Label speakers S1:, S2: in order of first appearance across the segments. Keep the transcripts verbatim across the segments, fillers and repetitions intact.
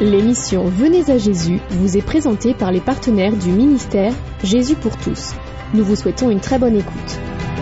S1: L'émission Venez à Jésus vous est présentée par les partenaires du ministère Jésus pour tous. Nous vous souhaitons une très bonne écoute.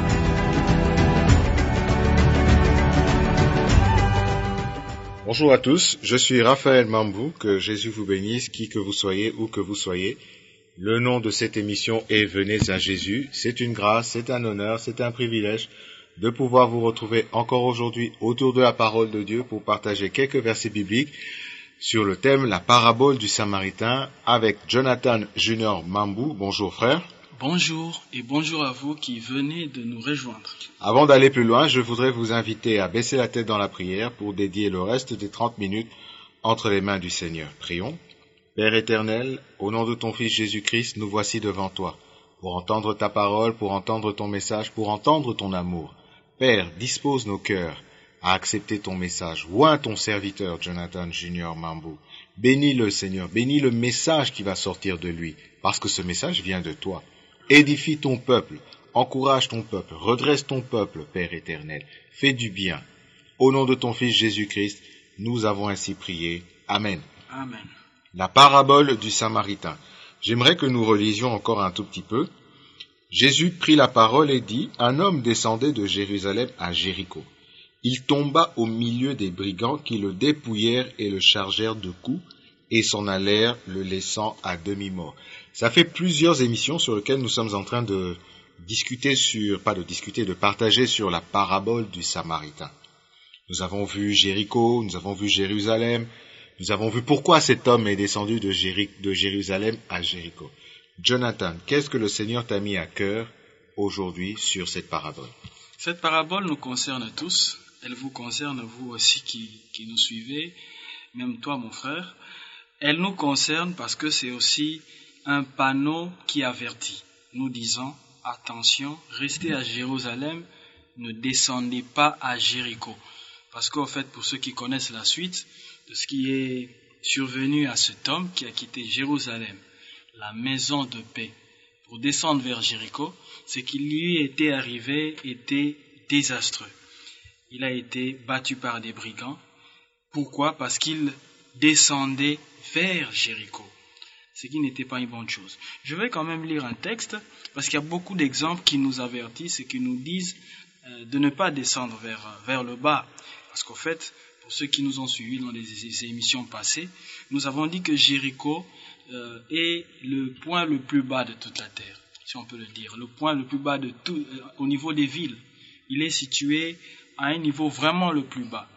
S2: Bonjour à tous, je suis Raphaël Mambou, que Jésus vous bénisse, qui que vous soyez, où que vous soyez. Le nom de cette émission est Venez à Jésus. C'est une grâce, c'est un honneur, c'est un privilège de pouvoir vous retrouver encore aujourd'hui autour de la parole de Dieu pour partager quelques versets bibliques sur le thème la parabole du Samaritain avec Jonathan Junior Mambou. Bonjour frère.
S3: Bonjour et bonjour à vous qui venez de nous rejoindre.
S2: Avant d'aller plus loin, je voudrais vous inviter à baisser la tête dans la prière pour dédier le reste des trente minutes entre les mains du Seigneur. Prions. Père éternel, au nom de ton Fils Jésus-Christ, nous voici devant toi, pour entendre ta parole, pour entendre ton message, pour entendre ton amour. Père, dispose nos cœurs à accepter ton message. Oins ton serviteur, Jonathan Junior Mambou. Bénis-le, Seigneur, bénis le message qui va sortir de lui, parce que ce message vient de toi. Édifie ton peuple, encourage ton peuple, redresse ton peuple, Père éternel. Fais du bien. Au nom de ton Fils Jésus-Christ, nous avons ainsi prié. Amen.
S3: Amen.
S2: La parabole du Samaritain. J'aimerais que nous relisions encore un tout petit peu. Jésus prit la parole et dit, « Un homme descendait de Jérusalem à Jéricho. Il tomba au milieu des brigands qui le dépouillèrent et le chargèrent de coups et s'en allèrent, le laissant à demi-mort. » Ça fait plusieurs émissions sur lesquelles nous sommes en train de discuter sur, pas de discuter, de partager sur la parabole du Samaritain. Nous avons vu Jéricho, nous avons vu Jérusalem, nous avons vu pourquoi cet homme est descendu de, Jéri- de Jérusalem à Jéricho. Jonathan, qu'est-ce que le Seigneur t'a mis à cœur aujourd'hui sur cette parabole?
S3: Cette parabole nous concerne tous. Elle vous concerne, vous aussi qui, qui nous suivez, même toi mon frère. Elle nous concerne parce que c'est aussi un panneau qui avertit. Nous disons, attention, restez à Jérusalem, ne descendez pas à Jéricho. Parce qu'en fait, pour ceux qui connaissent la suite de ce qui est survenu à cet homme qui a quitté Jérusalem, la maison de paix, pour descendre vers Jéricho, ce qui lui était arrivé était désastreux. Il a été battu par des brigands. Pourquoi? Parce qu'il descendait vers Jéricho, ce qui n'était pas une bonne chose. Je vais quand même lire un texte, parce qu'il y a beaucoup d'exemples qui nous avertissent et qui nous disent euh, de ne pas descendre vers, vers le bas. Parce qu'en fait, pour ceux qui nous ont suivis dans les, les émissions passées, nous avons dit que Jéricho euh, est le point le plus bas de toute la terre, si on peut le dire, le point le plus bas de tout, euh, au niveau des villes. Il est situé à un niveau vraiment le plus bas.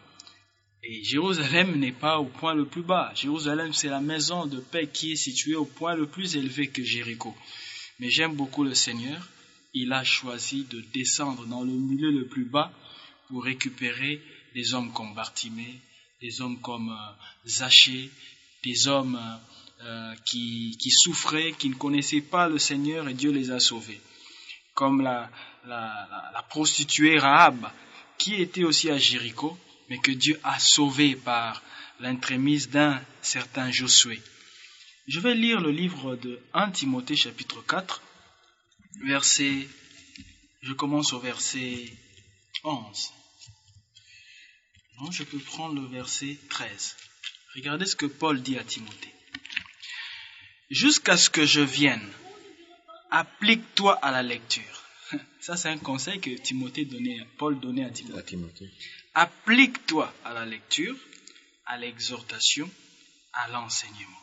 S3: Et Jérusalem n'est pas au point le plus bas. Jérusalem, c'est la maison de paix qui est située au point le plus élevé que Jéricho. Mais j'aime beaucoup le Seigneur. Il a choisi de descendre dans le milieu le plus bas pour récupérer des hommes comme Bartimée, des hommes comme euh, Zachée, des hommes euh, qui, qui souffraient, qui ne connaissaient pas le Seigneur et Dieu les a sauvés. Comme la, la, la, la prostituée Rahab, qui était aussi à Jéricho, mais que Dieu a sauvé par l'entremise d'un certain Josué. Je vais lire le livre de premier Timothée chapitre quatre, verset, je commence au verset onze. Non, je peux prendre le verset treize. Regardez ce que Paul dit à Timothée. Jusqu'à ce que je vienne, applique-toi à la lecture. Ça, c'est un conseil que Timothée donnait, Paul donnait à Timothée. À Timothée. Applique-toi à la lecture, à l'exhortation, à l'enseignement.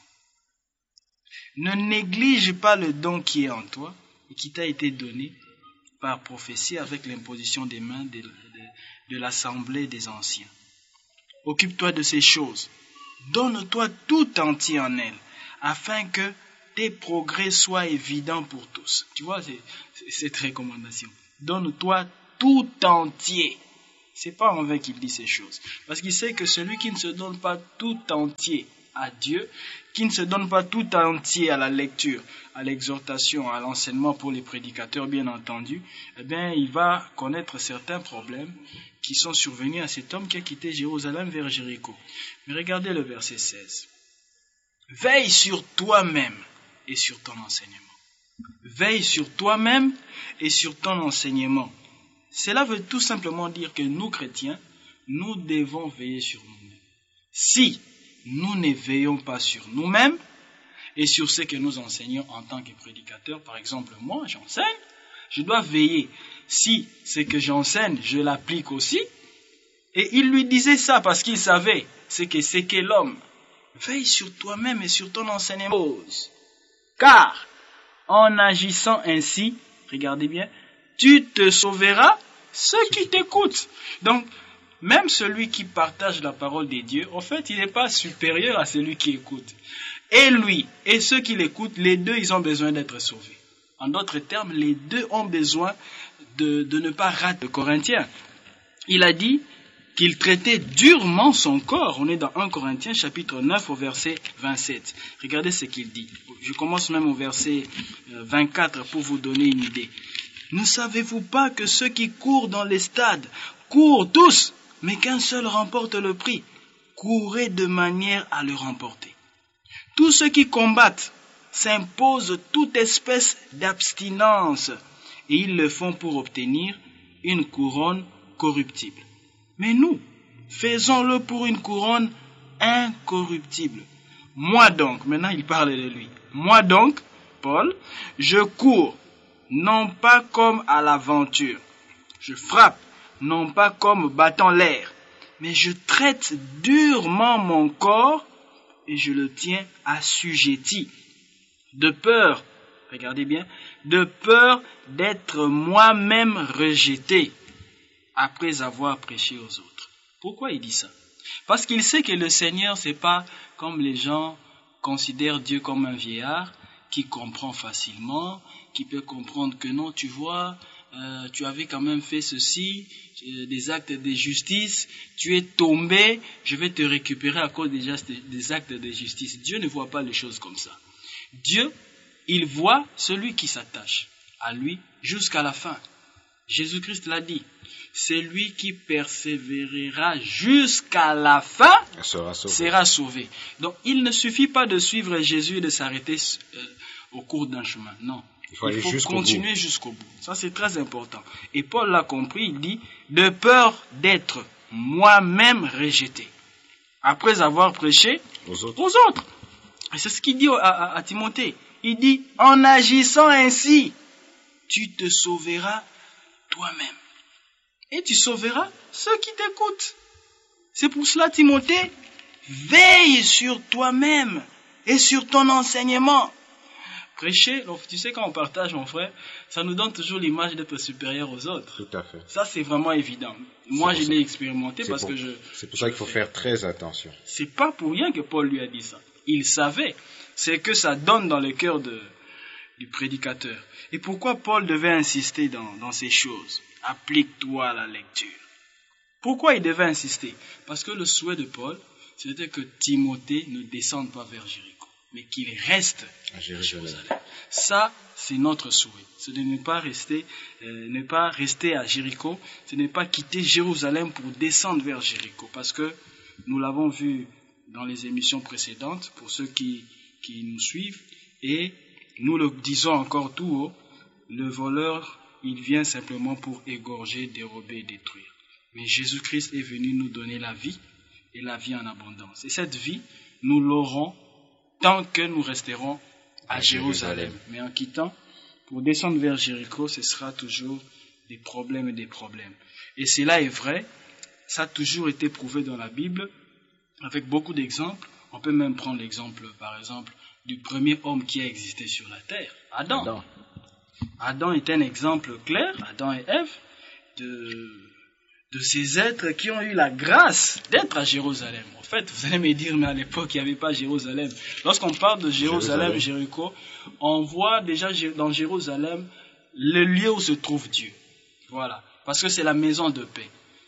S3: Ne néglige pas le don qui est en toi et qui t'a été donné par prophétie avec l'imposition des mains de, de, de l'assemblée des anciens. Occupe-toi de ces choses. Donne-toi tout entier en elles, afin que tes progrès soient évidents pour tous. Tu vois, c'est, c'est cette recommandation. Donne-toi tout entier. C'est pas en vain qu'il dit ces choses. Parce qu'il sait que celui qui ne se donne pas tout entier à Dieu, qui ne se donne pas tout entier à la lecture, à l'exhortation, à l'enseignement pour les prédicateurs, bien entendu, eh bien, il va connaître certains problèmes qui sont survenus à cet homme qui a quitté Jérusalem vers Jéricho. Mais regardez le verset seize. Veille sur toi-même et sur ton enseignement. Veille sur toi-même et sur ton enseignement. Cela veut tout simplement dire que nous, chrétiens, nous devons veiller sur nous-mêmes. Si nous ne veillons pas sur nous-mêmes et sur ce que nous enseignons en tant que prédicateurs, par exemple, moi, j'enseigne, je dois veiller. Si ce que j'enseigne, je l'applique aussi. Et il lui disait ça parce qu'il savait ce que c'est que l'homme. Veille sur toi-même et sur ton enseignement. Car, en agissant ainsi, regardez bien, tu te sauveras ceux qui t'écoutent. Donc, même celui qui partage la parole de Dieu, en fait, il n'est pas supérieur à celui qui écoute. Et lui, et ceux qui l'écoutent, les deux, ils ont besoin d'être sauvés. En d'autres termes, les deux ont besoin de, de ne pas rater. Le Corinthien, il a dit qu'il traitait durement son corps. On est dans un Corinthiens chapitre neuf au verset vingt-sept. Regardez ce qu'il dit. Je commence même au verset vingt-quatre pour vous donner une idée. Ne savez-vous pas que ceux qui courent dans les stades courent tous, mais qu'un seul remporte le prix? Courez de manière à le remporter. Tous ceux qui combattent s'imposent toute espèce d'abstinence et ils le font pour obtenir une couronne corruptible. Mais nous, faisons-le pour une couronne incorruptible. Moi donc, maintenant il parle de lui, moi donc, Paul, je cours, non pas comme à l'aventure, je frappe, non pas comme battant l'air, mais je traite durement mon corps et je le tiens assujetti, de peur, regardez bien, de peur d'être moi-même rejeté après avoir prêché aux autres. Pourquoi il dit ça? Parce qu'il sait que le Seigneur, c'est pas comme les gens considèrent Dieu comme un vieillard qui comprend facilement, qui peut comprendre que non, tu vois, euh, tu avais quand même fait ceci, euh, des actes de justice, tu es tombé, je vais te récupérer à cause des, des actes de justice. Dieu ne voit pas les choses comme ça. Dieu, il voit celui qui s'attache à lui jusqu'à la fin. Jésus-Christ l'a dit. Celui qui persévérera jusqu'à la fin
S2: sera sauvé.
S3: sera sauvé. Donc, il ne suffit pas de suivre Jésus et de s'arrêter euh, au cours d'un chemin. Non.
S2: Il faut,
S3: il faut
S2: jusqu'au
S3: continuer
S2: bout.
S3: jusqu'au bout. Ça, c'est très important. Et Paul l'a compris, il dit, de peur d'être moi-même rejeté. Après avoir prêché
S2: aux autres.
S3: Aux autres. Et c'est ce qu'il dit à, à, à Timothée. Il dit, en agissant ainsi, tu te sauveras toi-même. Et tu sauveras ceux qui t'écoutent. C'est pour cela, Timothée, veille sur toi-même et sur ton enseignement. Prêcher, donc, tu sais, quand on partage, mon frère, ça nous donne toujours l'image d'être supérieur aux autres.
S2: Tout à fait.
S3: Ça, c'est vraiment évident. Moi, je l'ai expérimenté parce
S2: pour,
S3: que je...
S2: C'est pour ça qu'il faut
S3: fais.
S2: faire très attention.
S3: C'est pas pour rien que Paul lui a dit ça. Il savait. C'est que ça donne dans le cœur de, du prédicateur. Et pourquoi Paul devait insister dans, dans ces choses? Applique-toi à la lecture. Pourquoi il devait insister? Parce que le souhait de Paul, c'était que Timothée ne descende pas vers Jéricho, mais qu'il reste à Jérusalem. Jérusalem. Ça, c'est notre souhait. C'est de ne pas rester, euh, ne pas rester à Jéricho, c'est de ne pas quitter Jérusalem pour descendre vers Jéricho. Parce que nous l'avons vu dans les émissions précédentes, pour ceux qui, qui nous suivent, et nous le disons encore tout haut, le voleur, il vient simplement pour égorger, dérober et détruire. Mais Jésus-Christ est venu nous donner la vie, et la vie en abondance. Et cette vie, nous l'aurons tant que nous resterons à, à Jérusalem. Jérusalem. Mais en quittant, pour descendre vers Jéricho, ce sera toujours des problèmes et des problèmes. Et cela est vrai, ça a toujours été prouvé dans la Bible, avec beaucoup d'exemples. On peut même prendre l'exemple, par exemple, du premier homme qui a existé sur la terre, Adam. Adam, Adam est un exemple clair, Adam et Ève, de, de ces êtres qui ont eu la grâce d'être à Jérusalem. En fait, vous allez me dire, mais à l'époque, il n'y avait pas Jérusalem. Lorsqu'on parle de Jérusalem, Jérusalem, Jéricho, on voit déjà dans Jérusalem le lieu où se trouve Dieu. Voilà, parce que c'est la maison de paix.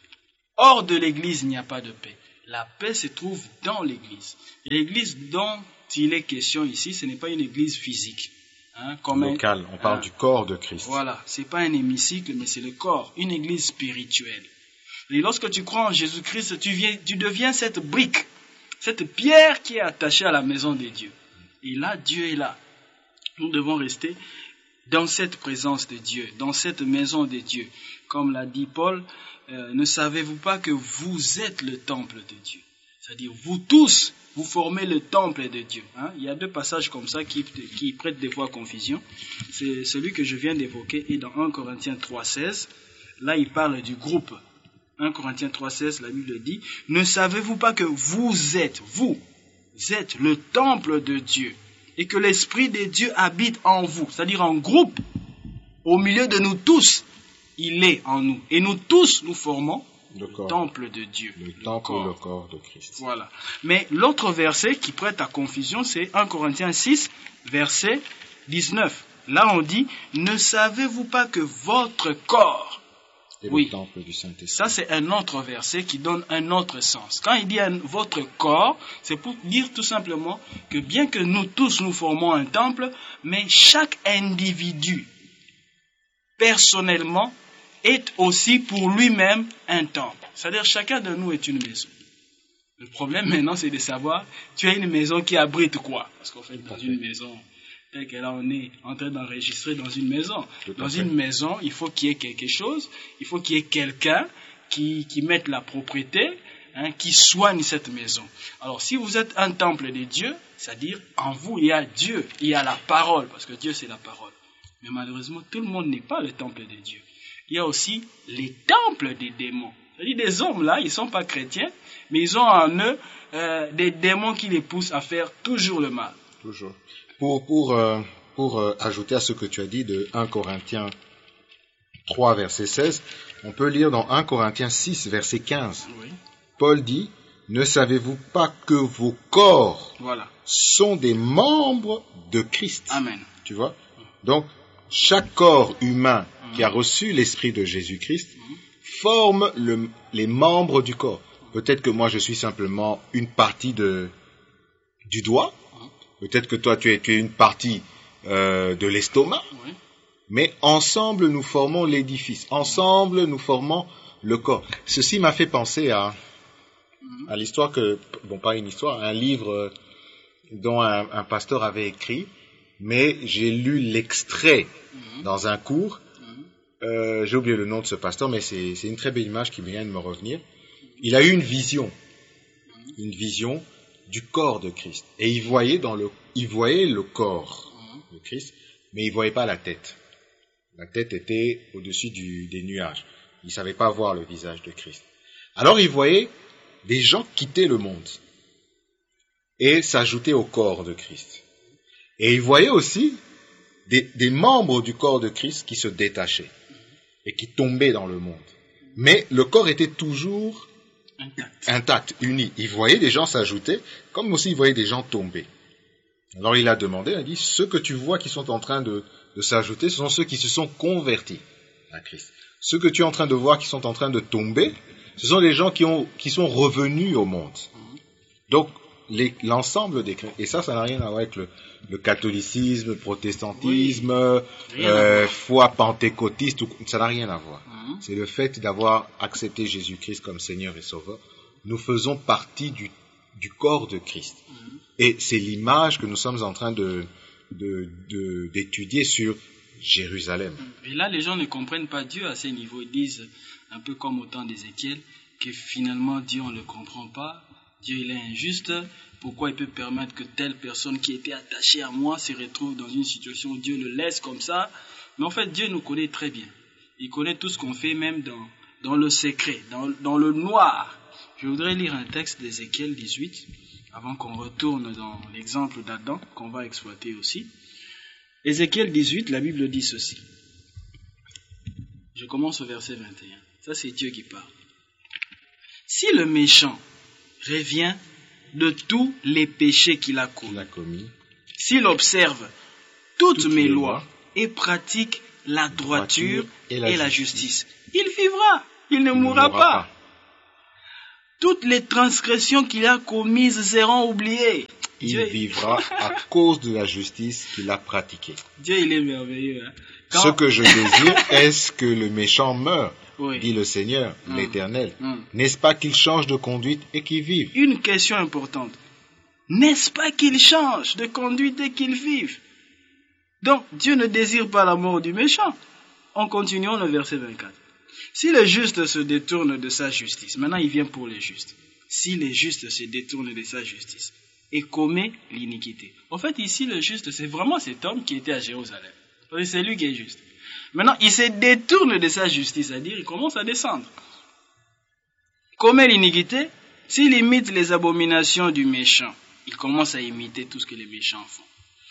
S3: Hors de l'église, il n'y a pas de paix. La paix se trouve dans l'église. L'église dont il est question ici, ce n'est pas une église physique. Hein, comme
S2: local, un, on parle hein, du corps de Christ.
S3: Voilà, ce n'est pas un hémicycle, mais c'est le corps, une église spirituelle. Et lorsque tu crois en Jésus-Christ, tu, viens, tu deviens cette brique, cette pierre qui est attachée à la maison de Dieu. Et là, Dieu est là. Nous devons rester dans cette présence de Dieu, dans cette maison de Dieu. Comme l'a dit Paul, euh, ne savez-vous pas que vous êtes le temple de Dieu? C'est-à-dire, vous tous, vous formez le temple de Dieu. Hein? Il y a deux passages comme ça qui, qui prêtent des fois confusion. C'est celui que je viens d'évoquer et dans un Corinthiens trois seize. Là, il parle du groupe. un Corinthiens trois seize, la Bible dit, « Ne savez-vous pas que vous êtes, vous, êtes le temple de Dieu et que l'Esprit de Dieu habite en vous, c'est-à-dire en groupe, au milieu de nous tous, il est en nous. Et nous tous, nous formons le, le temple de Dieu.
S2: Le, le temple ou le corps de Christ.
S3: Voilà. Mais l'autre verset qui prête à confusion, c'est un Corinthiens six, verset dix-neuf. Là, on dit, « Ne savez-vous pas que votre corps... »
S2: Et
S3: oui,
S2: le temple du Saint-Esprit.
S3: Ça c'est un autre verset qui donne un autre sens. Quand il dit un, votre corps, c'est pour dire tout simplement que bien que nous tous nous formons un temple, mais chaque individu, personnellement, est aussi pour lui-même un temple. C'est-à-dire chacun de nous est une maison. Le problème maintenant c'est de savoir, tu as une maison qui abrite quoi? Parce qu'en fait dans une maison... Et que là, on est en train d'enregistrer dans une maison. Dans une maison, il faut qu'il y ait quelque chose, il faut qu'il y ait quelqu'un qui, qui mette la propriété, hein, qui soigne cette maison. Alors, si vous êtes un temple de Dieu, c'est-à-dire, en vous, il y a Dieu, il y a la parole, parce que Dieu, c'est la parole. Mais malheureusement, tout le monde n'est pas le temple de Dieu. Il y a aussi les temples des démons. C'est-à-dire, des hommes, là, ils ne sont pas chrétiens, mais ils ont en eux euh, des démons qui les poussent à faire toujours le mal.
S2: Toujours. Pour, pour, euh, pour euh, ajouter à ce que tu as dit de un Corinthiens trois, verset seize, on peut lire dans un Corinthiens six, verset quinze. Oui. Paul dit, « Ne savez-vous pas que vos corps voilà. sont des membres de Christ ?»
S3: Amen.
S2: Tu vois? Donc, chaque corps humain mmh. qui a reçu l'Esprit de Jésus-Christ mmh. forme le, les membres du corps. Peut-être que moi, je suis simplement une partie de, du doigt. Peut-être que toi, tu es, tu es une partie euh, de l'estomac, oui. mais ensemble, nous formons l'édifice. Ensemble, nous formons le corps. Ceci m'a fait penser à, à l'histoire que, bon, pas une histoire, un livre dont un, un pasteur avait écrit, mais j'ai lu l'extrait mm-hmm. dans un cours. Mm-hmm. Euh, j'ai oublié le nom de ce pasteur, mais c'est, c'est une très belle image qui vient de me revenir. Il a eu une vision, mm-hmm. une vision du corps de Christ. Et il voyait dans le, il voyait le corps de Christ, mais il voyait pas la tête. La tête était au-dessus du, des nuages. Il savait pas voir le visage de Christ. Alors il voyait des gens quitter le monde et s'ajouter au corps de Christ. Et il voyait aussi des, des membres du corps de Christ qui se détachaient et qui tombaient dans le monde. Mais le corps était toujours Intact. Intact, uni. Il voyait des gens s'ajouter, comme aussi il voyait des gens tomber. Alors il a demandé, il a dit, ceux que tu vois qui sont en train de, de s'ajouter, ce sont ceux qui se sont convertis à Christ. Ceux que tu es en train de voir qui sont en train de tomber, ce sont les gens qui, ont, qui sont revenus au monde. Donc, les, l'ensemble des chrétiens, et ça, ça n'a rien à voir avec le, le catholicisme, le protestantisme, oui. euh, foi pentecôtiste, ça n'a rien à voir. Mmh. C'est le fait d'avoir accepté Jésus-Christ comme Seigneur et Sauveur. Nous faisons partie du, du corps de Christ. Mmh. Et c'est l'image que nous sommes en train de, de, de, d'étudier sur Jérusalem.
S3: Et là, les gens ne comprennent pas Dieu à ces niveaux. Ils disent, un peu comme au temps d'Ézéchiel, que finalement Dieu, on ne le comprend pas. Dieu, il est injuste. Pourquoi il peut permettre que telle personne qui était attachée à moi se retrouve dans une situation où Dieu le laisse comme ça? Mais en fait, Dieu nous connaît très bien. Il connaît tout ce qu'on fait, même dans, dans le secret, dans, dans le noir. Je voudrais lire un texte d'Ézéchiel dix-huit, avant qu'on retourne dans l'exemple d'Adam, qu'on va exploiter aussi. Ézéchiel dix-huit, la Bible dit ceci. Je commence au verset vingt et un. Ça, c'est Dieu qui parle. Si le méchant revient de tous les péchés qu'il a commis,
S2: a commis.
S3: S'il observe toutes, toutes mes lois, lois et pratique la droiture, droiture et, la, et la justice, il vivra, il ne il mourra, mourra pas. pas. Toutes les transgressions qu'il a commises seront oubliées.
S2: Il
S3: Dieu...
S2: vivra à cause de la justice qu'il a pratiquée.
S3: Dieu, il est merveilleux. Hein? Quand...
S2: Ce que je désire, est-ce que le méchant meure,
S3: oui.
S2: dit le Seigneur, hum. l'Éternel.
S3: Hum.
S2: N'est-ce pas qu'il change de conduite et qu'il vive?
S3: Une question importante. N'est-ce pas qu'il change de conduite et qu'il vive? Donc, Dieu ne désire pas la mort du méchant. En continuant le verset vingt-quatre. Si le juste se détourne de sa justice, maintenant il vient pour les justes. si le juste se détourne de sa justice et commet l'iniquité. En fait, ici, le juste, c'est vraiment cet homme qui était à Jérusalem. C'est lui qui est juste. Maintenant, il se détourne de sa justice, c'est-à-dire il commence à descendre. Commet l'iniquité, s'il imite les abominations du méchant, il commence à imiter tout ce que les méchants font.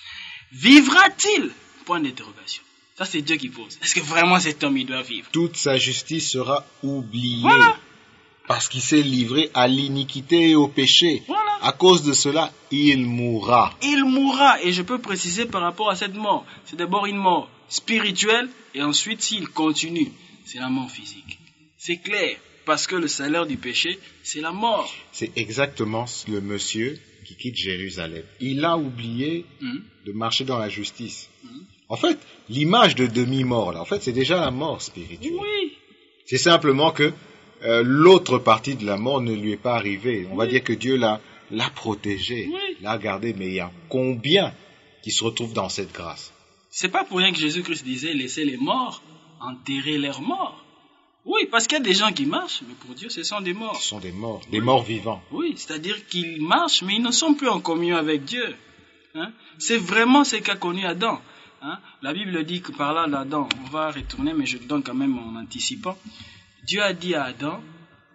S3: Vivra-t-il? Point d'interrogation. Ça, c'est Dieu qui pose. Est-ce que vraiment cet homme, il doit vivre?
S2: Toute sa justice sera oubliée.
S3: Voilà.
S2: Parce qu'il s'est livré à l'iniquité et au péché.
S3: Voilà.
S2: À cause de cela, il mourra.
S3: Il mourra. Et je peux préciser par rapport à cette mort. C'est d'abord une mort spirituelle. Et ensuite, s'il continue, c'est la mort physique. C'est clair. Parce que le salaire du péché, c'est la mort.
S2: C'est exactement le monsieur qui quitte Jérusalem. Il a oublié mmh. de marcher dans la justice. Mmh. En fait, l'image de demi-mort, là, en fait, c'est déjà la mort spirituelle.
S3: Oui.
S2: C'est simplement que euh, l'autre partie de la mort ne lui est pas arrivée. On oui. va dire que Dieu l'a, l'a protégé,
S3: oui.
S2: l'a gardé. Mais il y a combien qui se retrouvent dans cette grâce?
S3: C'est pas pour rien que Jésus-Christ disait, laissez les morts enterrer leurs morts. Oui, parce qu'il y a des gens qui marchent, mais pour Dieu, ce sont des morts.
S2: Ce sont des morts, des oui. morts vivants.
S3: Oui, c'est-à-dire qu'ils marchent, mais ils ne sont plus en communion avec Dieu. Hein? C'est vraiment ce qu'a connu Adam. Hein? La Bible dit que par là, l'Adam, on va retourner, mais je le donne quand même en anticipant. Dieu a dit à Adam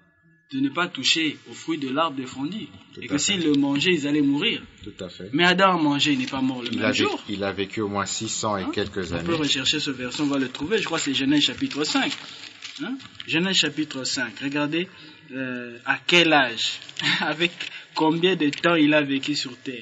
S3: de ne pas toucher au fruit de l'arbre défendu. Tout et que s'ils le mangeaient, ils allaient mourir.
S2: Tout à fait.
S3: Mais Adam a mangé, il n'est pas mort le
S2: il
S3: même
S2: a
S3: jour.
S2: Vécu, il a vécu au moins six cents et hein? quelques années.
S3: On peut rechercher ce verset, on va le trouver. Je crois que c'est Genèse chapitre cinq. Hein? Genèse chapitre cinq. Regardez euh, à quel âge, avec combien de temps il a vécu sur terre.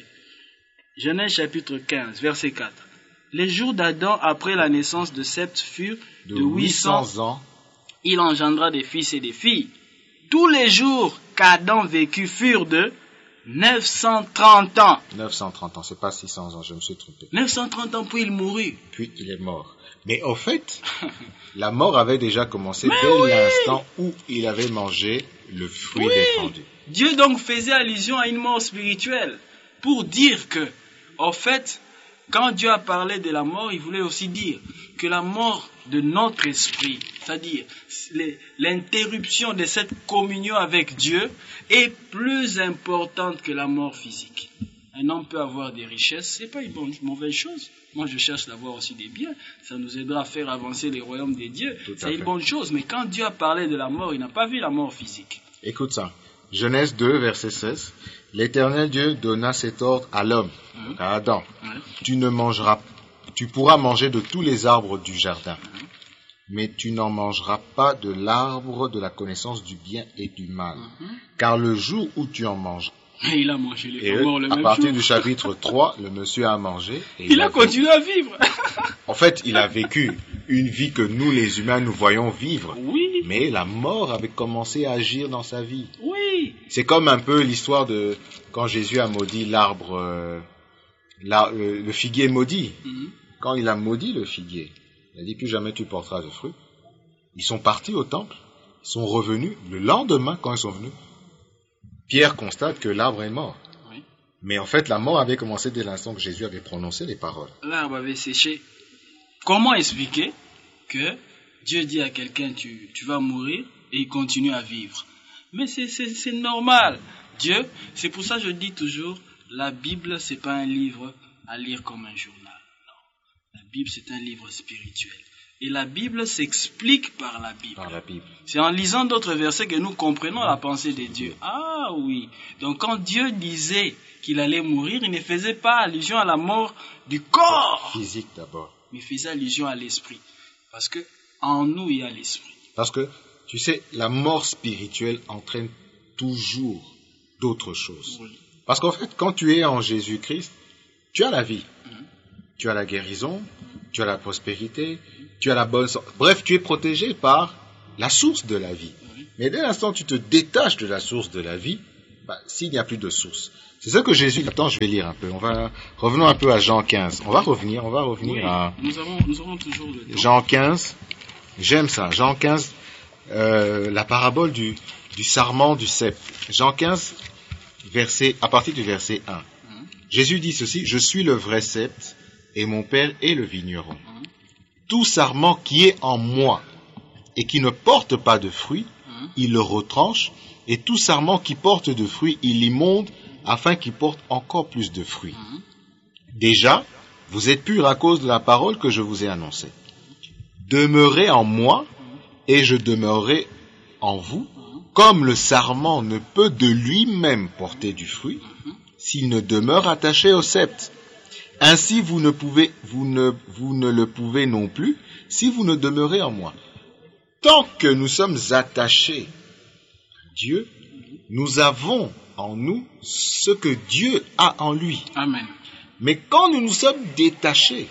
S3: Genèse chapitre quinze, verset quatre. Les jours d'Adam après la naissance de Seth furent de, de huit cents ans. Il engendra des fils et des filles. Tous les jours qu'Adam vécut furent de neuf cent trente ans.
S2: neuf cent trente ans, c'est pas six cents ans, je me suis trompé.
S3: neuf cent trente ans, puis il mourut.
S2: Puis il est mort. Mais au fait, la mort avait déjà commencé
S3: Mais
S2: dès
S3: oui.
S2: l'instant où il avait mangé le fruit
S3: oui.
S2: défendu.
S3: Dieu donc faisait allusion à une mort spirituelle pour dire que, en fait, quand Dieu a parlé de la mort, il voulait aussi dire que la mort de notre esprit, c'est-à-dire les, l'interruption de cette communion avec Dieu, est plus importante que la mort physique. Un homme peut avoir des richesses, c'est pas une bonne, mauvaise chose. Moi, je cherche d'avoir aussi des biens. Ça nous aidera à faire avancer les royaumes des dieux. C'est une bonne chose. Mais quand Dieu a parlé de la mort, il n'a pas vu la mort physique.
S2: Écoute ça. Genèse deux, verset seize. L'Éternel Dieu donna cet ordre à l'homme, mmh. à Adam. Mmh. Tu ne mangeras, tu pourras manger de tous les arbres du jardin, mmh. mais tu n'en mangeras pas de l'arbre de la connaissance du bien et du mal. Mmh. Car le jour où tu en mangeras,
S3: et il a mangé les
S2: et
S3: morts le
S2: à
S3: même
S2: partir
S3: jour.
S2: du chapitre trois, le monsieur a mangé. Et
S3: il, il a, a continué à vivre.
S2: En fait, il a vécu une vie que nous, les humains, nous voyons vivre.
S3: Oui.
S2: Mais la mort avait commencé à agir dans sa vie.
S3: Oui.
S2: C'est comme un peu l'histoire de quand Jésus a maudit l'arbre, euh, la, le, le figuier maudit. Mm-hmm. Quand il a maudit le figuier, il a dit plus jamais tu porteras de fruits. Ils sont partis au temple, ils sont revenus. Le lendemain, quand ils sont venus, Pierre constate que l'arbre est mort. Oui. Mais en fait, la mort avait commencé dès l'instant que Jésus avait prononcé les paroles.
S3: L'arbre avait séché. Comment expliquer que Dieu dit à quelqu'un tu, tu vas mourir et il continue à vivre? Mais c'est, c'est, c'est normal. Dieu, c'est pour ça que je dis toujours, la Bible, c'est pas un livre à lire comme un journal. Non. La Bible, c'est un livre spirituel. Et la Bible s'explique par la Bible.
S2: Par la Bible.
S3: C'est en lisant d'autres versets que nous comprenons la pensée de Dieu. Ah oui. Donc quand Dieu disait qu'il allait mourir, il ne faisait pas allusion à la mort du corps.
S2: Physique d'abord.
S3: Mais il faisait allusion à l'esprit. Parce que en nous, il y a l'esprit.
S2: Parce que, tu sais, la mort spirituelle entraîne toujours d'autres choses. Oui. Parce qu'en fait, quand tu es en Jésus-Christ, tu as la vie. Mmh. Tu as la guérison, tu as la prospérité, tu as la bonne santé. Bref, tu es protégé par la source de la vie. Oui. Mais dès l'instant où tu te détaches de la source de la vie, bah, s'il n'y a plus de source. C'est ça que Jésus... Attends, je vais lire un peu. On va... Revenons un peu à Jean quinze. On va revenir, on va revenir
S3: oui,
S2: à...
S3: Nous avons, nous aurons toujours le temps.
S2: Jean quinze. J'aime ça. Jean quinze, euh, la parabole du, du sarment du cep. Jean quinze, verset, à partir du verset un. Hum. Jésus dit ceci, « Je suis le vrai cep, et mon Père est le vigneron. Hum. Tout sarment qui est en moi, et qui ne porte pas de fruit, hum. il le retranche, et tout sarment qui porte de fruits, il l'immonde, afin qu'il porte encore plus de fruits. Mm-hmm. Déjà, vous êtes purs à cause de la parole que je vous ai annoncée. Demeurez en moi, et je demeurerai en vous, comme le sarment ne peut de lui-même porter du fruit, s'il ne demeure attaché au sceptre. Ainsi, vous ne pouvez, vous ne, vous ne le pouvez non plus, si vous ne demeurez en moi. Tant que nous sommes attachés à Dieu, nous avons en nous ce que Dieu a en lui.
S3: Amen.
S2: Mais quand nous nous sommes détachés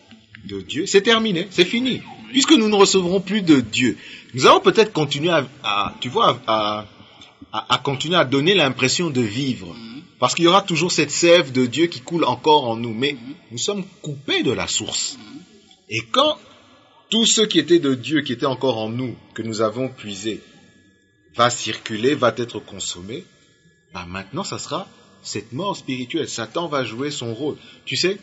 S2: de Dieu, c'est terminé, c'est fini. Puisque nous ne recevrons plus de Dieu, nous allons peut-être continuer à, à tu vois, à, à, à continuer à donner l'impression de vivre. Parce qu'il y aura toujours cette sève de Dieu qui coule encore en nous. Mais nous sommes coupés de la source. Et quand tout ce qui était de Dieu, qui était encore en nous, que nous avons puisé, va circuler, va être consommé, bah maintenant, ça sera cette mort spirituelle. Satan va jouer son rôle. Tu sais,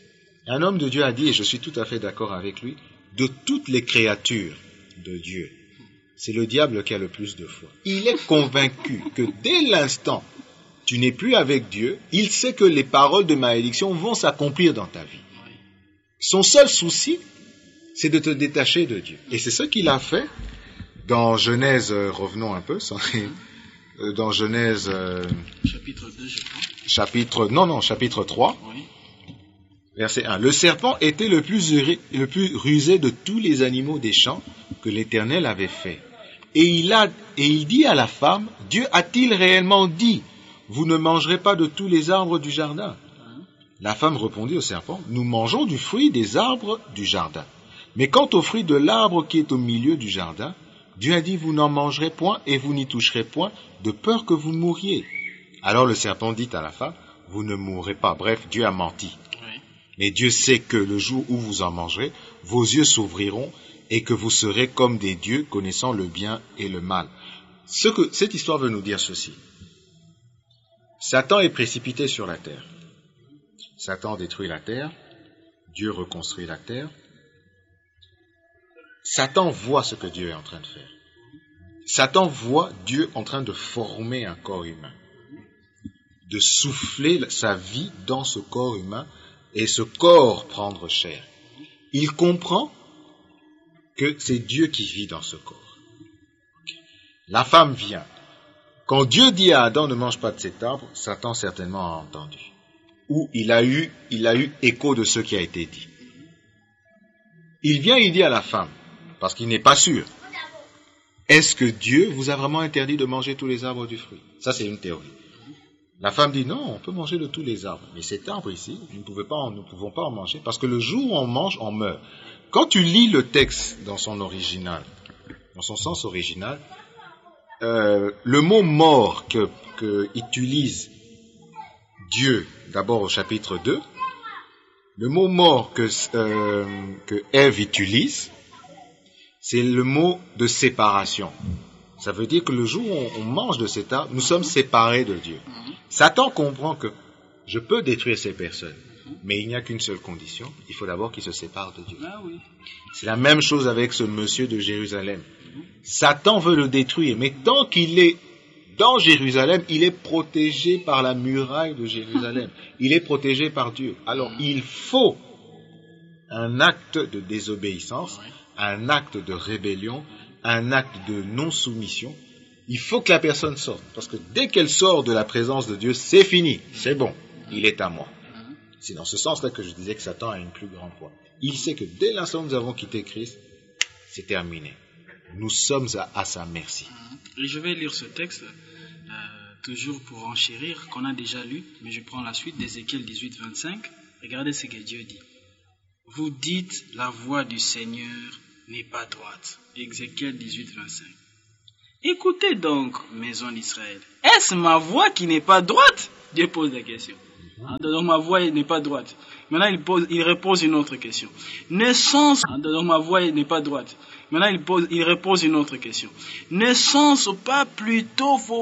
S2: un homme de Dieu a dit, et je suis tout à fait d'accord avec lui, de toutes les créatures de Dieu, c'est le diable qui a le plus de foi. Il est convaincu que dès l'instant tu n'es plus avec Dieu, il sait que les paroles de malédiction vont s'accomplir dans ta vie. Son seul souci, c'est de te détacher de Dieu. Et c'est ce qu'il a fait dans Genèse, euh, revenons un peu, euh, dans Genèse... Euh,
S3: chapitre deux, je crois.
S2: Chapitre, non, non, chapitre trois. Oui. Verset un. Le serpent était le plus, le plus rusé de tous les animaux des champs que l'Éternel avait fait. Et il, a, et il dit à la femme, Dieu a-t-il réellement dit, vous ne mangerez pas de tous les arbres du jardin? La femme répondit au serpent, nous mangeons du fruit des arbres du jardin. Mais quant au fruit de l'arbre qui est au milieu du jardin, Dieu a dit, vous n'en mangerez point et vous n'y toucherez point, de peur que vous mouriez. Alors le serpent dit à la femme, vous ne mourrez pas. Bref, Dieu a menti. Oui. Mais Dieu sait que le jour où vous en mangerez, vos yeux s'ouvriront et que vous serez comme des dieux connaissant le bien et le mal. Ce que cette histoire veut nous dire ceci. Satan est précipité sur la terre. Satan détruit la terre. Dieu reconstruit la terre. Satan voit ce que Dieu est en train de faire. Satan voit Dieu en train de former un corps humain, de souffler sa vie dans ce corps humain et ce corps prendre chair. Il comprend que c'est Dieu qui vit dans ce corps. Okay. La femme vient. Quand Dieu dit à Adam ne mange pas de cet arbre, Satan certainement a entendu. Ou il a eu, il a eu écho de ce qui a été dit. Il vient et il dit à la femme, parce qu'il n'est pas sûr, est-ce que Dieu vous a vraiment interdit de manger tous les arbres du fruit? Ça, c'est une théorie. La femme dit non, on peut manger de tous les arbres. Mais cet arbre ici, nous ne pouvons pas en, nous ne pouvons pas en manger, parce que le jour où on mange, on meurt. Quand tu lis le texte dans son original, dans son sens original, euh, le mot mort que, que utilise Dieu, d'abord au chapitre deux, le mot mort que, euh, que Ève utilise, c'est le mot de séparation. Ça veut dire que le jour où on, on mange de cet arbre, nous sommes séparés de Dieu. Satan comprend que je peux détruire ces personnes, mais il n'y a qu'une seule condition, il faut d'abord qu'ils se séparent de Dieu.
S3: Ah oui.
S2: C'est la même chose avec ce monsieur de Jérusalem. Satan veut le détruire, mais tant qu'il est dans Jérusalem, il est protégé par la muraille de Jérusalem. Il est protégé par Dieu. Alors, il faut un acte de désobéissance, un acte de rébellion, un acte de non-soumission. Il faut que la personne sorte. Parce que dès qu'elle sort de la présence de Dieu, c'est fini. C'est bon. Il est à moi. C'est dans ce sens-là que je disais que Satan a une plus grande foi. Il sait que dès l'instant où nous avons quitté Christ, c'est terminé. Nous sommes à, à sa merci.
S3: Et je vais lire ce texte, euh, toujours pour enchérir, qu'on a déjà lu, mais je prends la suite d'Ézéchiel dix-huit, vingt-cinq. Regardez ce que Dieu dit. Vous dites, la voix du Seigneur n'est pas droite. Ézéchiel dix-huit, vingt-cinq. Écoutez donc, maison d'Israël. Est-ce ma voix qui n'est pas droite? Dieu pose la question. Donc ma voix n'est pas droite. Maintenant il, pose, il repose une autre question. Ne sont donc ma voix n'est pas droite. Maintenant il, pose, il repose une autre question. Ne sont pas plutôt vos